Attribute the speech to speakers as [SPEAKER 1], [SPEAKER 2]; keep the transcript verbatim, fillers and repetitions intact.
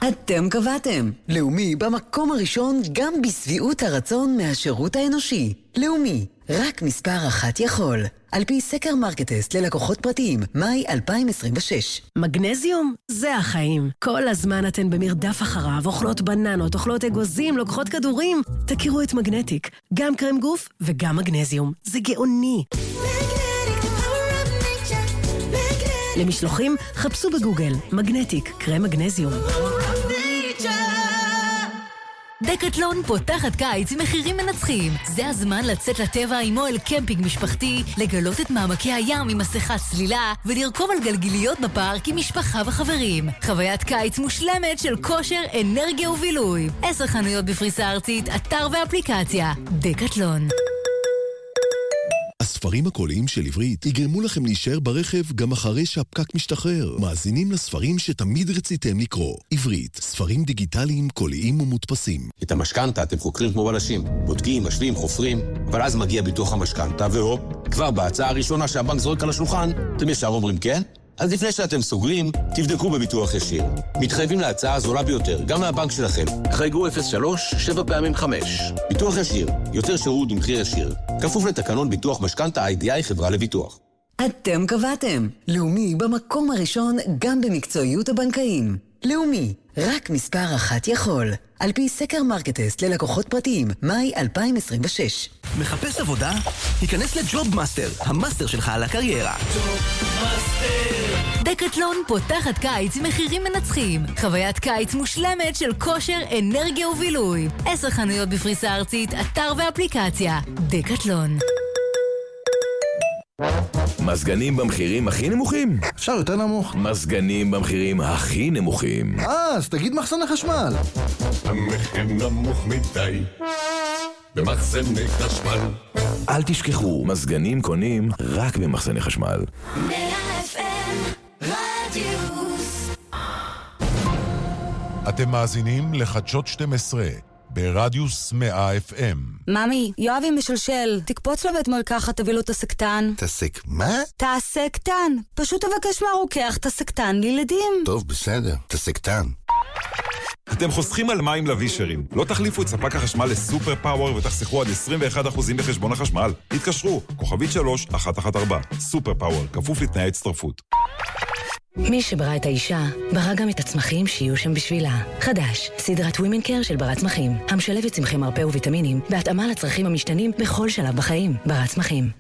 [SPEAKER 1] אתם קבעתם. לאומי במקום הראשון גם בסביעות הרצון מהשירות האנושי. לאומי, רק מספר אחת יכול. על פי סקר מרקטסט ללקוחות פרטיים, מאי אלפיים עשרים ושש.
[SPEAKER 2] מגנזיום? זה החיים. כל הזמן אתן במרדף אחריו, אוכלות בננות, אוכלות אגוזים, לוקחות כדורים. תכירו את מגנטיק. גם קרם גוף וגם מגנזיום. זה גאוני. למשלוחים, חפשו בגוגל. מגנטיק, קרם מגנזיום.
[SPEAKER 3] דקטלון פותחת קיץ עם מחירים מנצחים. זה הזמן לצאת לטבע עמו אל קמפינג משפחתי, לגלות את מעמקי הים עם מסכת צלילה, ולרכוב על גלגיליות בפארק עם משפחה וחברים. חוויית קיץ מושלמת של כושר, אנרגיה ובילוי. עשר חנויות בפריסה ארצית, אתר ואפליקציה. דקטלון.
[SPEAKER 4] הספרים הקוליים של עברית יגרמו לכם להישאר ברכב גם אחרי שהפקק משתחרר. מאזינים לספרים שתמיד רציתם לקרוא. עברית, ספרים דיגיטליים, קוליים ומודפסים.
[SPEAKER 5] את המשכנתה אתם חוקרים כמו בלשים. בודקים, משלים, חופרים, אבל אז מגיע ביטוח המשכנתה, והופ, כבר בהצעה הראשונה שהבנק זורק על השולחן, אתם ישר אומרים כן? אז לפני שאתם סוגרים, תבדקו בביטוח ישיר. מתחייבים להצעה הזולה ביותר, גם מהבנק שלכם. חייגו אפס שלוש שבע פעמים חמש. ביטוח ישיר, יותר שירות ומחיר ישיר. כפוף לתקנון ביטוח משכנתה איי די איי חברה לביטוח.
[SPEAKER 1] אתם קבעתם. לאומי במקום הראשון גם במקצועיות הבנקאים. לאומי, רק מספר אחת יכול. על פי סקר מרקטסט ללקוחות פרטיים, מאי אלפיים עשרים ושש.
[SPEAKER 6] מחפש עבודה? היכנס לג'וב מאסטר, המאסטר שלך על הקריירה.
[SPEAKER 3] דקטלון פותחת קיץ עם מחירים מנצחים. חוויית קיץ מושלמת של כושר, אנרגיה ובילוי. עשר חנויות בפריסה ארצית, אתר ואפליקציה. דקטלון.
[SPEAKER 7] מזגנים במחירים הכי נמוכים?
[SPEAKER 8] אפשר יותר נמוך.
[SPEAKER 7] מזגנים במחירים הכי נמוכים.
[SPEAKER 8] אה, אז תגיד מחסן החשמל.
[SPEAKER 9] המחיר נמוך מדי במחסני חשמל.
[SPEAKER 7] אל תשכחו, מזגנים קונים רק במחסני חשמל.
[SPEAKER 10] מאה אף אם רדיוס.
[SPEAKER 11] אתם מאזינים לחדשות שתים עשרה ברדיוס מאה אף אם.
[SPEAKER 12] ממי, יואבי משלשל, תקפוץ לבית מרקחת, תביא לו את הסקטן.
[SPEAKER 8] תסק מה?
[SPEAKER 12] תסקטן. פשוט תבקש מהרוקח את הסקטן לילדים.
[SPEAKER 8] טוב, בסדר, תסקטן.
[SPEAKER 13] אתם חוסכים על מים לווישרים. לא תחליפו את ספק החשמל לסופר פאוור ותחסכו עד עשרים ואחד אחוז בחשבון החשמל. התקשרו, כוכבית שלוש אחת אחת ארבע. סופר פאוור, כפוף לתנאי הצטרפות.
[SPEAKER 14] מי שברא את האישה, ברא גם את הצמחים שיהיו שם בשבילה. חדש, סדרת ווימן קר של ברת צמחים, המשלבת צמחי מרפא וויטמינים, בהתאמה לצרכים המשתנים בכל שלב בחיים. ברת צמחים.